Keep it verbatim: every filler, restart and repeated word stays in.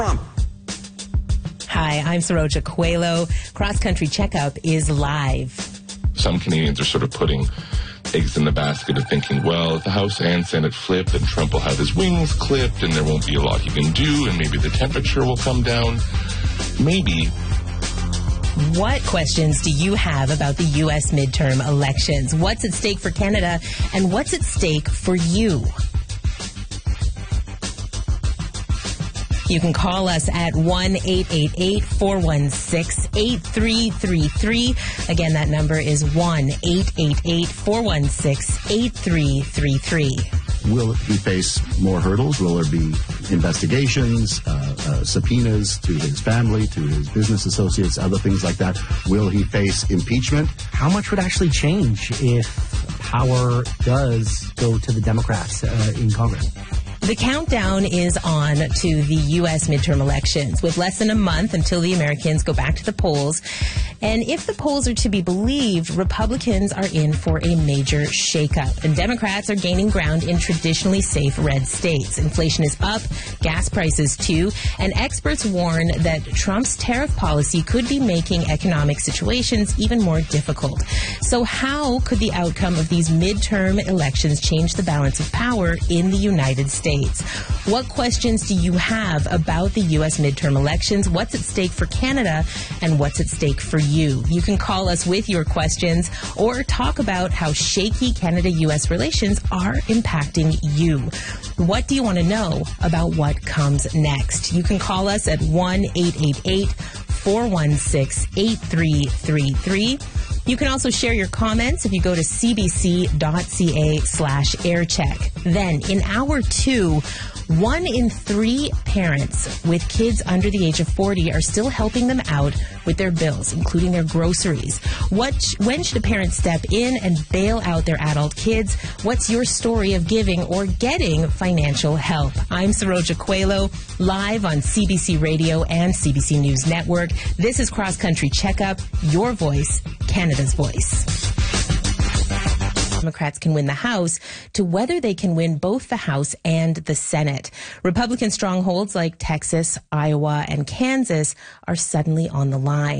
Hi, I'm Saroja Coelho. Cross Country Checkup is live. Some Canadians are sort of putting eggs in the basket of thinking, well, if the House and Senate flip, then Trump will have his wings clipped and there won't be a lot he can do and maybe the temperature will come down. Maybe. What questions do you have about the U S midterm elections? What's at stake for Canada and what's at stake for you? You can call us at one eight eight eight, four one six, eight three three three. Again, that number is one eight eight eight, four one six, eight three three three. Will he face more hurdles? Will there be investigations, uh, uh, subpoenas to his family, to his business associates, other things like that? Will he face impeachment? How much would actually change if power does go to the Democrats uh, in Congress? The countdown is on to the U S midterm elections, with less than a month until the Americans go back to the polls. And if the polls are to be believed, Republicans are in for a major shakeup. And Democrats are gaining ground in traditionally safe red states. Inflation is up, gas prices too, and experts warn that Trump's tariff policy could be making economic situations even more difficult. So how could the outcome of these midterm elections change the balance of power in the United States? What questions do you have about the U S midterm elections? What's at stake for Canada and what's at stake for you? You can call us with your questions or talk about how shaky Canada-U S relations are impacting you. What do you want to know about what comes next? You can call us at one eight eight eight, four one six, eight three three three. You can also share your comments if you go to cbc.ca slash aircheck. Then, in hour two, one in three parents with kids under the age of forty are still helping them out with their bills, including their groceries. What, when should a parent step in and bail out their adult kids? What's your story of giving or getting financial help? I'm Saroja Coelho, live on C B C Radio and C B C News Network. This is Cross Country Checkup, your voice, Canada's voice. Democrats can win the House to whether they can win both the House and the Senate. Republican strongholds like Texas, Iowa, and Kansas are suddenly on the line.